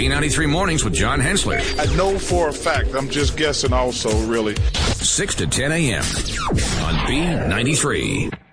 B93 Mornings with John Hensler. I know for a fact. I'm just guessing also, really. 6 to 10 a.m. on B93.